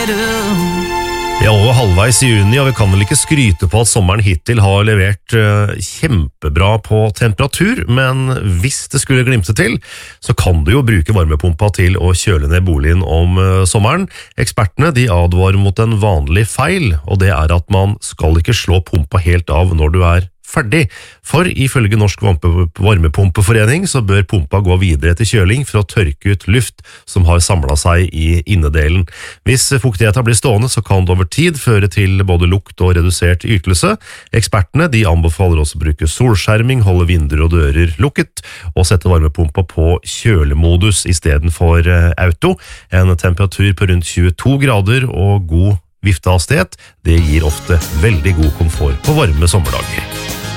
Vi er over halvveis i juni, og vi kan vel ikke skryte på at sommeren hittil har levert kjempebra på temperatur, men hvis det skulle glimte til, så kan du jo bruke varmepumpa til å kjøle ned boligen om sommeren. Ekspertene de advarer mot en vanlig feil, og det er at man skal ikke slå pumpa helt av når du er ferdig, for ifølge Norsk Varmepumpeforening så bør pumpa gå videre til kjøling for å tørke ut luft som har samlet seg i innedelen. Hvis fuktigheten blir stående så kan det over tid føre til både lukt og redusert ytelse. Ekspertene de anbefaler også å bruke solskjerming, holde vinduer og dører lukket og sette varmepumpa på kjølemodus i stedet for auto. En temperatur på rundt 22 grader og god viftehastighet, det gir ofte veldig god komfort på varme sommerdager.